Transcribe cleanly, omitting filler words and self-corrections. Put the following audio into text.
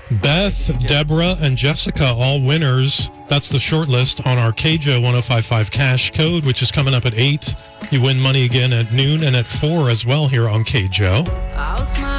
Beth, Deborah, and Jessica, all winners. That's the short list on our KJO 1055 cash code, which is coming up at 8. You win money again at noon and at 4 as well here on KJO.